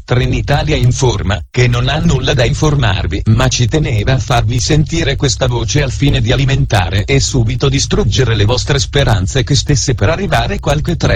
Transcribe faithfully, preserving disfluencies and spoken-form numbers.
Trenitalia informa che non ha nulla da informarvi, ma ci teneva a farvi sentire questa voce al fine di alimentare e subito distruggere le vostre speranze che stesse per arrivare qualche treno